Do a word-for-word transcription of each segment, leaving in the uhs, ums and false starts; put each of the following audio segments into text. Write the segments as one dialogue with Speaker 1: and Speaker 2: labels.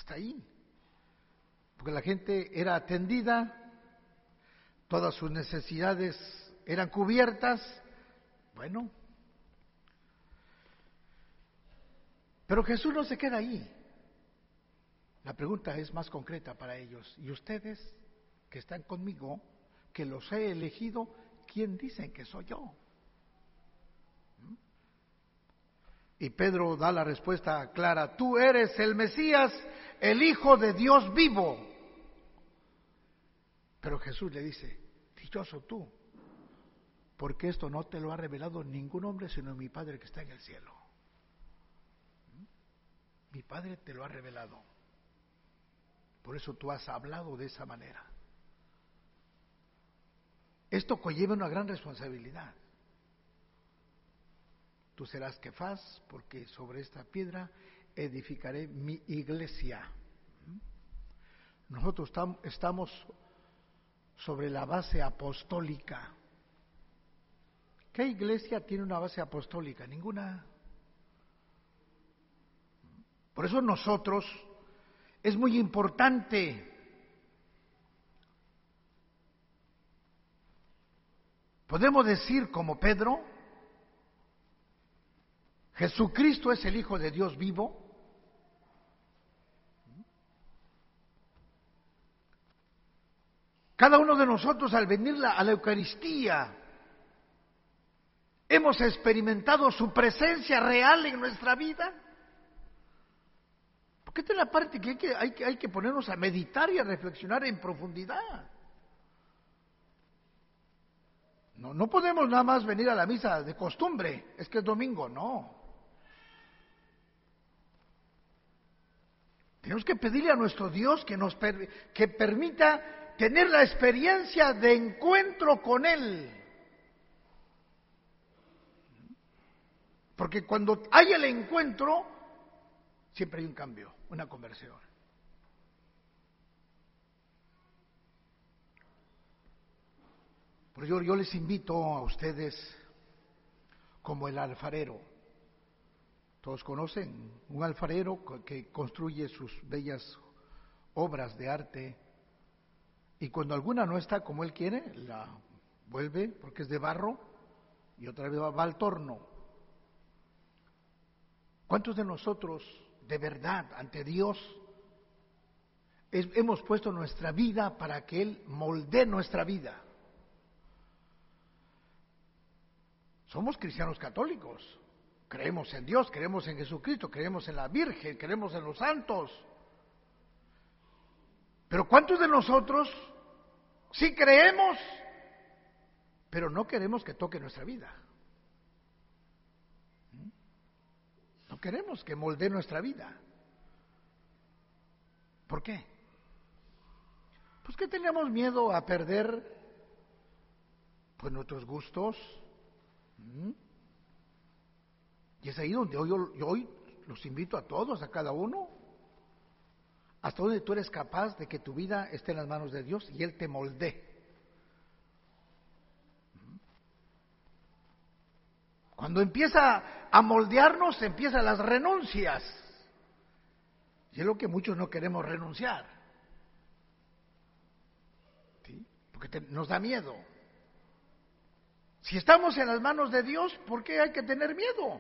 Speaker 1: hasta ahí. Porque la gente era atendida, todas sus necesidades eran cubiertas, bueno. Pero Jesús no se queda ahí. La pregunta es más concreta para ellos. ¿Y ustedes que están conmigo, que los he elegido, quién dicen que soy yo? Y Pedro da la respuesta clara: tú eres el Mesías, el Hijo de Dios vivo. Pero Jesús le dice: dichoso tú, porque esto no te lo ha revelado ningún hombre, sino mi Padre que está en el cielo. Mi Padre te lo ha revelado. Por eso tú has hablado de esa manera. Esto conlleva una gran responsabilidad. Tú serás Kefas, porque sobre esta piedra edificaré mi iglesia. Nosotros tam, estamos sobre la base apostólica. ¿Qué iglesia tiene una base apostólica? Ninguna. Por eso nosotros, es muy importante podemos decir como Pedro: Jesucristo es el Hijo de Dios vivo. Cada uno de nosotros al venir a la Eucaristía hemos experimentado su presencia real en nuestra vida. Porque esta es la parte que hay que, hay que, hay que ponernos a meditar y a reflexionar en profundidad. No, no podemos nada más venir a la misa de costumbre, es que es domingo, no. Tenemos que pedirle a nuestro Dios que nos per, que permita tener la experiencia de encuentro con Él. Porque cuando hay el encuentro, siempre hay un cambio, una conversión. Por ello yo les invito a ustedes como el alfarero. Todos conocen un alfarero que construye sus bellas obras de arte, y cuando alguna no está como él quiere, la vuelve porque es de barro y otra vez va al torno. ¿Cuántos de nosotros de verdad ante Dios es, hemos puesto nuestra vida para que Él moldee nuestra vida? Somos cristianos católicos, creemos en Dios, creemos en Jesucristo, creemos en la Virgen, creemos en los santos. Pero ¿cuántos de nosotros sí creemos, pero no queremos que toque nuestra vida? No queremos que moldee nuestra vida. ¿Por qué? Pues que tenemos miedo a perder pues nuestros gustos. ¿Mm? Y es ahí donde hoy, yo hoy los invito a todos, a cada uno, hasta donde tú eres capaz de que tu vida esté en las manos de Dios y Él te moldee. Cuando empieza a moldearnos, empiezan las renuncias. Y es lo que muchos no queremos renunciar. ¿Sí? Porque te, nos da miedo. Si estamos en las manos de Dios, ¿por qué hay que tener miedo?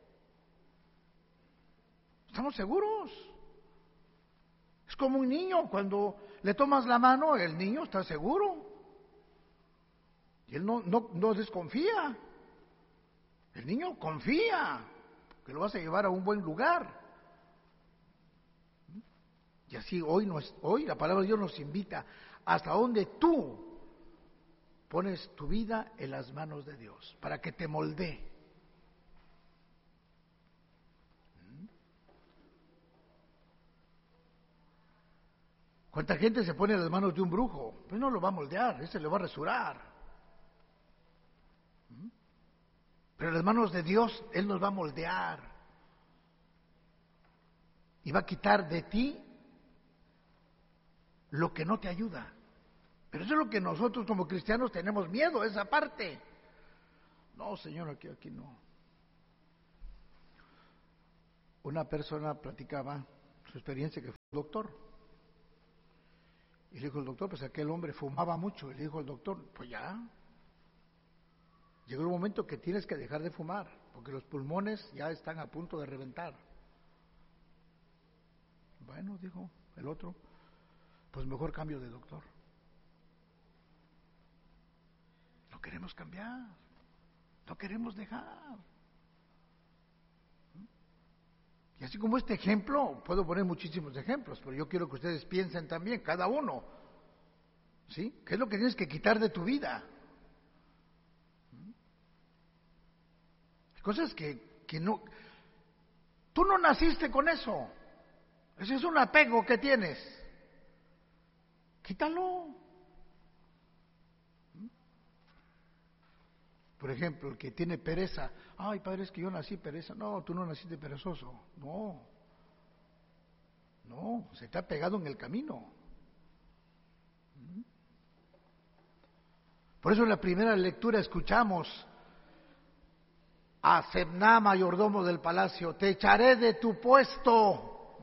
Speaker 1: ¿Estamos seguros? Es como un niño, cuando le tomas la mano, el niño está seguro. Y él no, no, no desconfía. El niño confía que lo vas a llevar a un buen lugar. Y así hoy, nos, hoy la palabra de Dios nos invita hasta donde tú pones tu vida en las manos de Dios para que te moldee. ¿Cuánta gente se pone en las manos de un brujo? Pues no lo va a moldear, ese lo va a rasurar. Pero en las manos de Dios, Él nos va a moldear. Y va a quitar de ti lo que no te ayuda. Pero eso es lo que nosotros como cristianos tenemos miedo, esa parte. No, Señor, aquí, aquí no. Una persona platicaba su experiencia que fue doctor. Y le dijo el doctor, pues aquel hombre fumaba mucho. Y le dijo el doctor, pues ya, llegó el momento que tienes que dejar de fumar, porque los pulmones ya están a punto de reventar. Bueno, dijo el otro, pues mejor cambio de doctor. No queremos cambiar, no queremos dejar. Y así como este ejemplo, puedo poner muchísimos ejemplos, pero yo quiero que ustedes piensen también, cada uno, ¿sí? ¿Qué es lo que tienes que quitar de tu vida? Cosas que, que no... Tú no naciste con eso. Ese es un apego que tienes. Quítalo. Por ejemplo, el que tiene pereza, ay padre, es que yo nací pereza. No, tú no naciste perezoso. No, no, se te ha pegado en el camino. Por eso en la primera lectura escuchamos a Sebna, mayordomo del palacio, te echaré de tu puesto.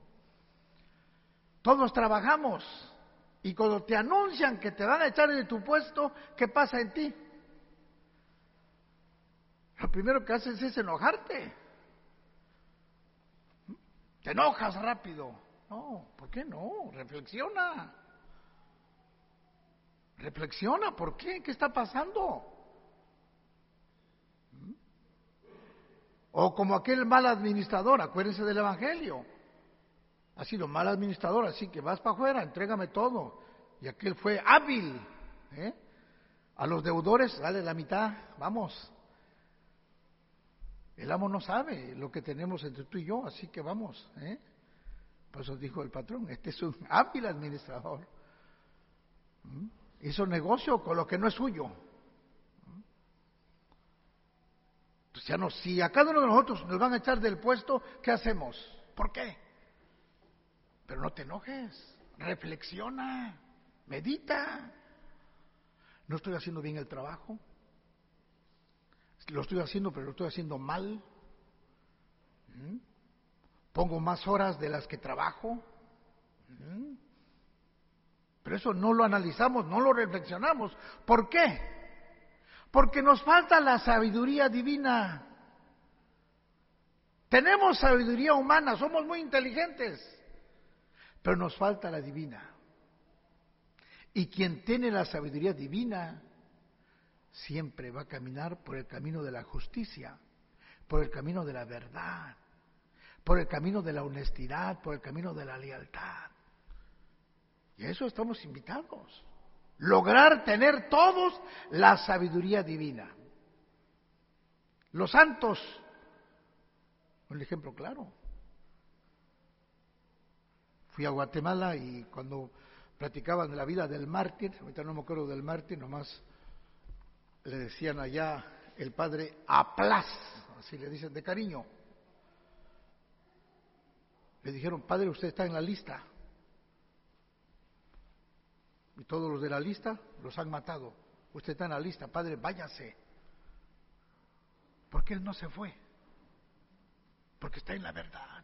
Speaker 1: Todos trabajamos y cuando te anuncian que te van a echar de tu puesto, ¿qué pasa en ti? Lo primero que haces es enojarte. Te enojas rápido. No, ¿por qué no? Reflexiona. Reflexiona, ¿por qué? ¿Qué está pasando? O como aquel mal administrador, acuérdense del Evangelio. Ha sido mal administrador, así que vas para afuera, entrégame todo. Y aquel fue hábil. ¿eh? A los deudores, dale la mitad, vamos. El amo no sabe lo que tenemos entre tú y yo, así que vamos. ¿eh? Por eso dijo el patrón, este es un hábil administrador. ¿Mm? Hizo negocio con lo que no es suyo. ¿Mm? Pues ya no, si a cada uno de nosotros nos van a echar del puesto, ¿qué hacemos? ¿Por qué? Pero no te enojes, reflexiona, medita. ¿No estoy haciendo bien el trabajo? Lo estoy haciendo, pero lo estoy haciendo mal. ¿Mm? Pongo más horas de las que trabajo. ¿Mm? Pero eso no lo analizamos, no lo reflexionamos. ¿Por qué? Porque nos falta la sabiduría divina. Tenemos sabiduría humana, somos muy inteligentes, pero nos falta la divina. Y quien tiene la sabiduría divina siempre va a caminar por el camino de la justicia, por el camino de la verdad, por el camino de la honestidad, por el camino de la lealtad. Y a eso estamos invitados. Lograr tener todos la sabiduría divina. Los santos, un ejemplo claro. Fui a Guatemala y cuando platicaban de la vida del mártir, ahorita no me acuerdo del mártir, nomás le decían allá el padre Aplas, así le dicen de cariño. Le dijeron, padre, usted está en la lista. Y todos los de la lista los han matado. Usted está en la lista, padre, váyase. ¿Por qué él no se fue? Porque está en la verdad.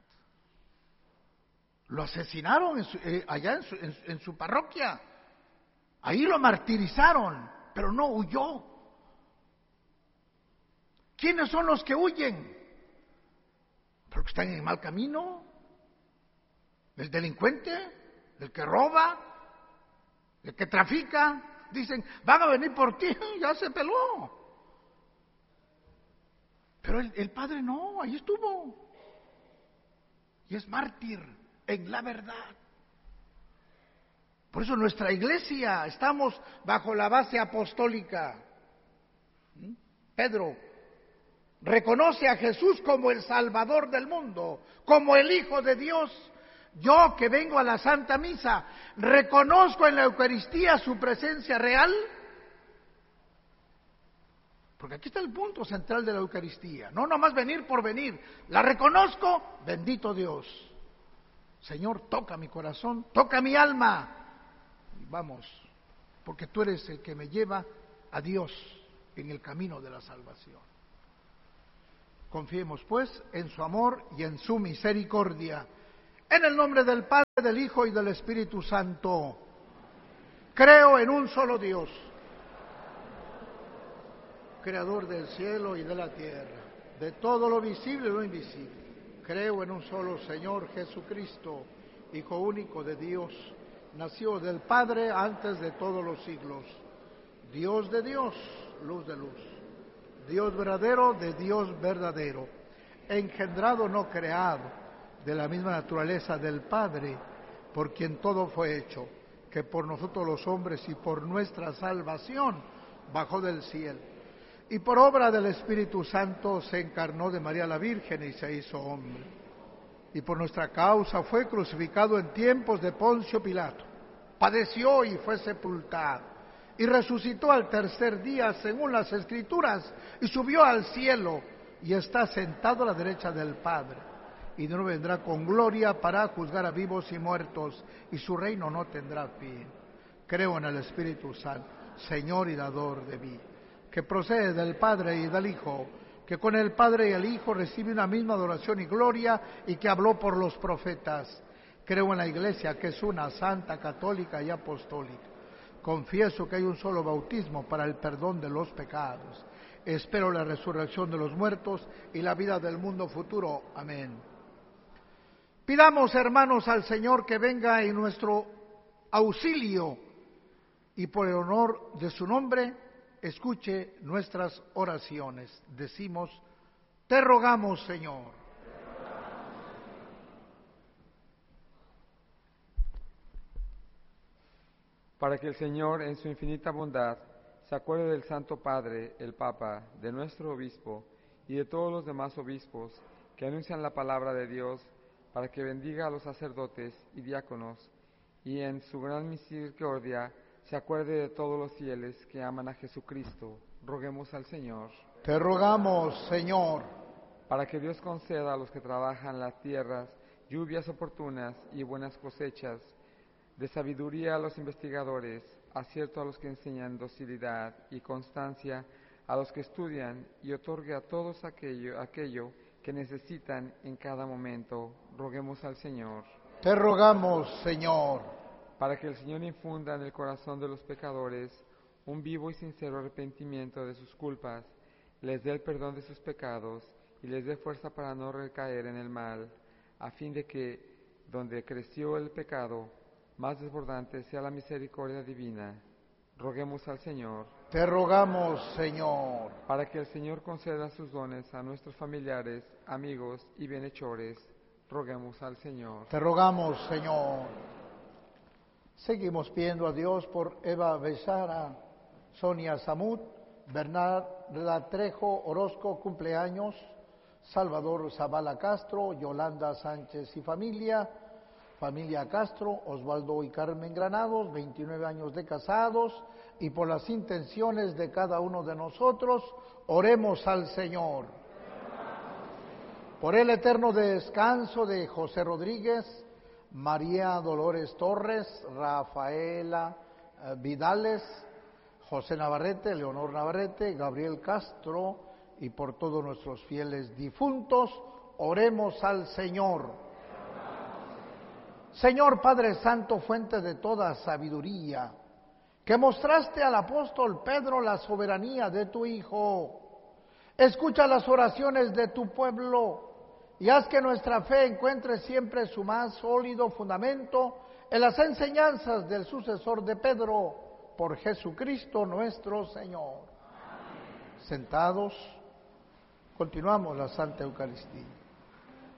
Speaker 1: Lo asesinaron en su, eh, allá en su, en, en su parroquia. Ahí lo martirizaron, pero no huyó. ¿Quiénes son los que huyen? Porque están en el mal camino. El delincuente, el que roba, el que trafica. Dicen, van a venir por ti, ya se peló. Pero el, el padre no, ahí estuvo. Y es mártir en la verdad. Por eso nuestra iglesia, estamos bajo la base apostólica. Pedro reconoce a Jesús como el Salvador del mundo, como el Hijo de Dios. Yo que vengo a la Santa Misa, reconozco en la Eucaristía su presencia real. Porque aquí está el punto central de la Eucaristía. No nomás venir por venir. La reconozco, bendito Dios. Señor, toca mi corazón, toca mi alma. Y vamos, porque tú eres el que me lleva a Dios en el camino de la salvación. Confiemos pues en su amor y en su misericordia. En el nombre del Padre, del Hijo y del Espíritu Santo. Creo en un solo Dios, creador del cielo y de la tierra, de todo lo visible y lo invisible. Creo en un solo Señor Jesucristo, Hijo único de Dios, nació del Padre antes de todos los siglos, Dios de Dios, luz de luz, Dios verdadero de Dios verdadero, engendrado, no creado, de la misma naturaleza del Padre, por quien todo fue hecho, que por nosotros los hombres y por nuestra salvación bajó del cielo, y por obra del Espíritu Santo se encarnó de María la Virgen y se hizo hombre, y por nuestra causa fue crucificado en tiempos de Poncio Pilato, padeció y fue sepultado, y resucitó al tercer día según las Escrituras, y subió al cielo, y está sentado a la derecha del Padre, y de nuevo vendrá con gloria para juzgar a vivos y muertos, y su reino no tendrá fin. Creo en el Espíritu Santo, Señor y dador de vida, que procede del Padre y del Hijo, que con el Padre y el Hijo recibe una misma adoración y gloria, y que habló por los profetas. Creo en la Iglesia, que es una, santa, católica y apostólica. Confieso que hay un solo bautismo para el perdón de los pecados. Espero la resurrección de los muertos y la vida del mundo futuro. Amén. Pidamos, hermanos, al Señor que venga en nuestro auxilio y por el honor de su nombre escuche nuestras oraciones. Decimos: te rogamos, Señor.
Speaker 2: Para que el Señor, en su infinita bondad, se acuerde del Santo Padre, el Papa, de nuestro obispo y de todos los demás obispos que anuncian la palabra de Dios, para que bendiga a los sacerdotes y diáconos, y en su gran misericordia se acuerde de todos los fieles que aman a Jesucristo. Roguemos al Señor.
Speaker 1: Te rogamos, Señor.
Speaker 2: Para que Dios conceda a los que trabajan las tierras lluvias oportunas y buenas cosechas, de sabiduría a los investigadores, acierto a los que enseñan, docilidad y constancia a los que estudian, y otorgue a todos aquello, aquello que necesitan en cada momento. Roguemos al Señor.
Speaker 1: Te rogamos, Señor.
Speaker 2: Para que el Señor infunda en el corazón de los pecadores un vivo y sincero arrepentimiento de sus culpas, les dé el perdón de sus pecados y les dé fuerza para no recaer en el mal, a fin de que, donde creció el pecado, más desbordante sea la misericordia divina. Roguemos al Señor.
Speaker 1: Te rogamos, Señor.
Speaker 2: Para que el Señor conceda sus dones a nuestros familiares, amigos y bienhechores. Roguemos al Señor.
Speaker 1: Te rogamos, Señor. Seguimos pidiendo a Dios por Eva Besara, Sonia Samut, Bernarda Trejo Orozco, cumpleaños, Salvador Zavala Castro, Yolanda Sánchez y familia, familia Castro, Osvaldo y Carmen Granados, veintinueve años de casados, y por las intenciones de cada uno de nosotros, oremos al Señor. Por el eterno descanso de José Rodríguez, María Dolores Torres, Rafaela eh, Vidales, José Navarrete, Leonor Navarrete, Gabriel Castro, y por todos nuestros fieles difuntos, oremos al Señor. Señor Padre Santo, fuente de toda sabiduría, que mostraste al apóstol Pedro la soberanía de tu Hijo, escucha las oraciones de tu pueblo y haz que nuestra fe encuentre siempre su más sólido fundamento en las enseñanzas del sucesor de Pedro, por Jesucristo nuestro Señor. Amén. Sentados, continuamos la Santa Eucaristía.